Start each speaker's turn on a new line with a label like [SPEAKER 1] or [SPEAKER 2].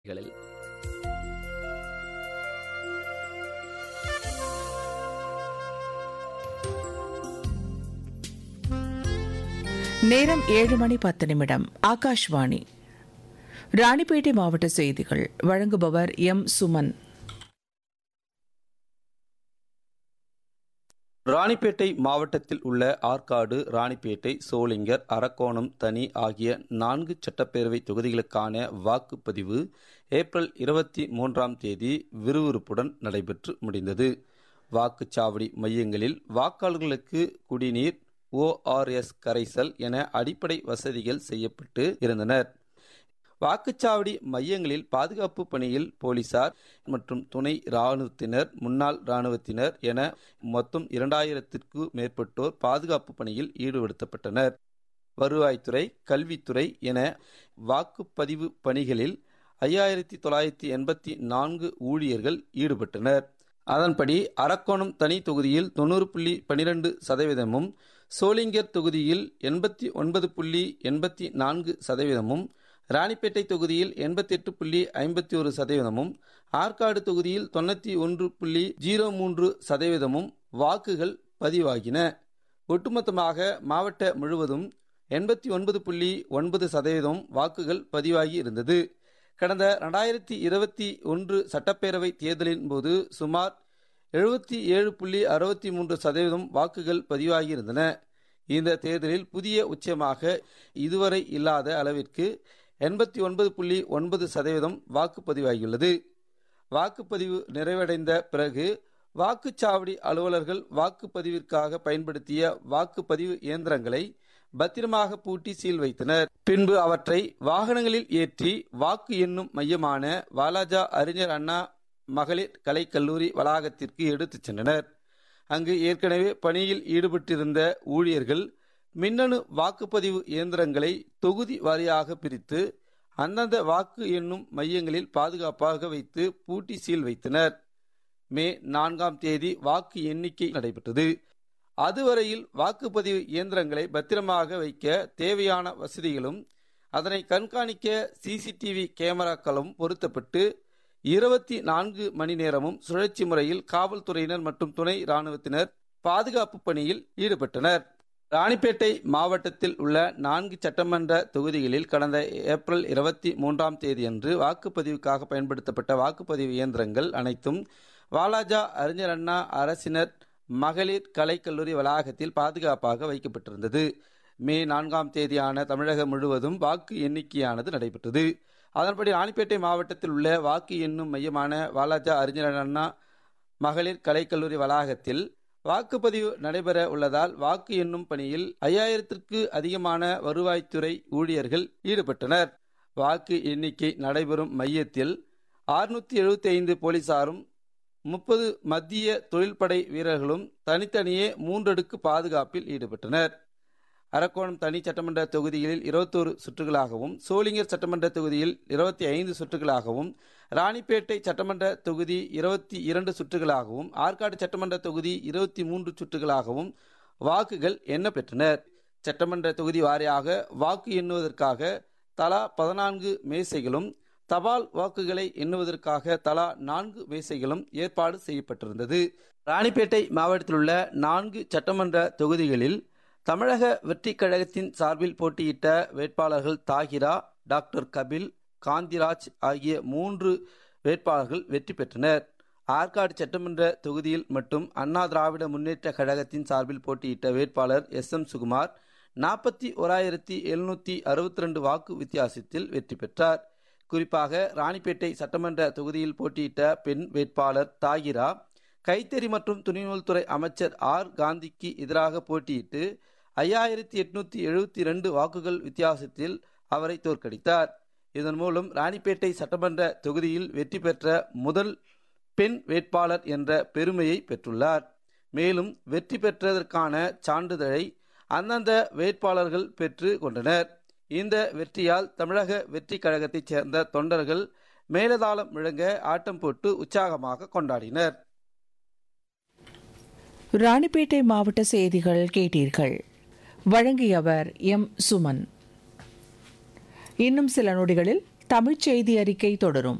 [SPEAKER 1] களில்
[SPEAKER 2] நேரம் 7:10. ஆகாஷ்வாணி ராணிப்பேட்டை மாவட்ட செய்திகள் வழங்குபவர் எம். சுமன்.
[SPEAKER 3] ராணிப்பேட்டை மாவட்டத்தில் உள்ள ஆற்காடு, ராணிப்பேட்டை, சோளிங்கர், அரக்கோணம், தனி ஆகிய 4 சட்டப்பேரவை தொகுதிகளுக்கான வாக்குப்பதிவு ஏப்ரல் 23 விறுவிறுப்புடன் நடைபெற்று முடிந்தது. வாக்குச்சாவடி மையங்களில் வாக்காளர்களுக்கு குடிநீர், ORS கரைசல் என அடிப்படை வசதிகள் செய்யப்பட்டு இருந்தனர். வாக்குச்சாவடி மையங்களில் பாதுகாப்பு பணியில் போலீசார் மற்றும் துணை ராணுவத்தினர், முன்னாள் ராணுவத்தினர் என மொத்தம் 2000க்கும் மேற்பட்டோர் பாதுகாப்பு பணியில் ஈடுபடுத்தப்பட்டனர். வருவாய்த்துறை, கல்வித்துறை என வாக்குப்பதிவு பணிகளில் 5984 ஊழியர்கள் ஈடுபட்டனர். அதன்படி அரக்கோணம் தனி தொகுதியில் 90.12%, சோளிங்கர் தொகுதியில் 89.84%, ராணிப்பேட்டை தொகுதியில் 88.51%, ஆற்காடு தொகுதியில் 91.03% வாக்குகள் பதிவாகின. ஒட்டுமொத்தமாக மாவட்ட முழுவதும் 89.9% வாக்குகள் பதிவாகி இருந்தது. கடந்த 2021 சட்டப்பேரவை தேர்தலின் போது சுமார் 77.63% வாக்குகள் பதிவாகியிருந்தன. இந்த தேர்தலில் புதிய உச்சமாக இதுவரை இல்லாத அளவிற்கு 89.9% வாக்குப்பதிவாகியுள்ளது. வாக்குப்பதிவு நிறைவடைந்த பிறகு வாக்குச்சாவடி அலுவலர்கள் வாக்குப்பதிவிற்காக பயன்படுத்திய வாக்குப்பதிவு இயந்திரங்களை பத்திரமாக பூட்டி சீல் வைத்தனர். பின்பு அவற்றை வாகனங்களில் ஏற்றி வாக்கு எண்ணும் மையமான வாலாஜா அறிஞர் அண்ணா மகளிர் கலைக்கல்லூரி வளாகத்திற்கு எடுத்துச் சென்றனர். அங்கு ஏற்கனவே பணியில் ஈடுபட்டிருந்த ஊழியர்கள் மின்னணு வாக்குப்பதிவு இயந்திரங்களை தொகுதி வாரியாக பிரித்து அந்தந்த வாக்கு எண்ணும் மையங்களில் பாதுகாப்பாக வைத்து பூட்டி சீல் வைத்தனர். மே 4 வாக்கு எண்ணிக்கை நடைபெற்றது. அதுவரையில் வாக்குப்பதிவு இயந்திரங்களை பத்திரமாக வைக்க தேவையான வசதிகளும் அதனை கண்காணிக்க CCTV கேமராக்களும் பொருத்தப்பட்டு 24 மணி நேரமும் சுழற்சி முறையில் காவல்துறையினர் மற்றும் துணை ராணுவத்தினர் பாதுகாப்பு பணியில் ஈடுபட்டனர். ராணிப்பேட்டை மாவட்டத்தில் உள்ள 4 சட்டமன்ற தொகுதிகளில் கடந்த ஏப்ரல் 23 அன்று வாக்குப்பதிவுக்காக பயன்படுத்தப்பட்ட வாக்குப்பதிவு இயந்திரங்கள் அனைத்தும் வாலாஜா அறிஞர் அண்ணா அரசினர் மகளிர் கலைக்கல்லூரி வளாகத்தில் பாதுகாப்பாக வைக்கப்பட்டிருந்தது. மே 4 தமிழகம் முழுவதும் வாக்கு எண்ணிக்கையானது நடைபெற்றது. அதன்படி ராணிப்பேட்டை மாவட்டத்தில் உள்ள வாக்கு எண்ணும் மையமான வாலாஜா அறிஞர் அண்ணா மகளிர் கலைக்கல்லூரி வளாகத்தில் வாக்குப்பதிவு நடைபெற உள்ளதால் வாக்கு எண்ணும் பணியில் 5000க்கும் அதிகமான வருவாய்த்துறை ஊழியர்கள் ஈடுபட்டனர். வாக்கு எண்ணிக்கை நடைபெறும் மையத்தில் 675 போலீசாரும் 30 மத்திய தொழில்படை வீரர்களும் தனித்தனியே 3 அடுக்கு பாதுகாப்பில் ஈடுபட்டனர். அரக்கோணம் தனி சட்டமன்ற தொகுதியில் 21 சுற்றுகளாகவும், சோளிங்கர் சட்டமன்ற தொகுதியில் 25 சுற்றுகளாகவும், ராணிப்பேட்டை சட்டமன்ற தொகுதி 22 சுற்றுகளாகவும், ஆற்காடு சட்டமன்ற தொகுதி 23 சுற்றுகளாகவும் வாக்குகள் எண்ணப்பெற்றனர். சட்டமன்ற தொகுதி வாரியாக வாக்கு எண்ணுவதற்காக தலா 14 மேசைகளும், தபால் வாக்குகளை எண்ணுவதற்காக தலா 4 மேசைகளும் ஏற்பாடு செய்யப்பட்டிருந்தது. ராணிப்பேட்டை மாவட்டத்தில் உள்ள 4 சட்டமன்ற தொகுதிகளில் தமிழக வெற்றி கழகத்தின் சார்பில் போட்டியிட்ட வேட்பாளர்கள் தாகிரா, டாக்டர் கபில், காந்திராஜ் ஆகிய 3 வேட்பாளர்கள் வெற்றி பெற்றனர். ஆற்காடு சட்டமன்ற தொகுதியில் மட்டும் அண்ணா திராவிட முன்னேற்ற கழகத்தின் சார்பில் போட்டியிட்ட வேட்பாளர் SM சுகுமார் 41,762 வாக்கு வித்தியாசத்தில் வெற்றி பெற்றார். குறிப்பாக ராணிப்பேட்டை சட்டமன்ற தொகுதியில் போட்டியிட்ட பெண் வேட்பாளர் தாகிரா கைத்தறி மற்றும் துணிநூல்துறை அமைச்சர் R காந்திக்கு எதிராக போட்டியிட்டு 5872 வாக்குகள் வித்தியாசத்தில் அவரை தோற்கடித்தார். இதன் மூலம் ராணிப்பேட்டை சட்டமன்ற தொகுதியில் வெற்றி பெற்ற முதல் பெண் வேட்பாளர் என்ற பெருமையை பெற்றுள்ளார். மேலும் வெற்றி பெற்றதற்கான சான்றிதழை அந்தந்த வேட்பாளர்கள் பெற்று கொண்டனர். இந்த வெற்றியால் தமிழக வெற்றி கழகத்தைச் சேர்ந்த தொண்டர்கள் மேலதாளம் முழங்க ஆட்டம் போட்டு உற்சாகமாக கொண்டாடினர்.
[SPEAKER 2] ராணிப்பேட்டை மாவட்ட செய்திகள் கேட்டீர்கள். வழங்கியவர் எம். சுமன். இன்னும் சில நொடிகளில் தமிழ்ச் செய்தி அறிக்கை தொடரும்.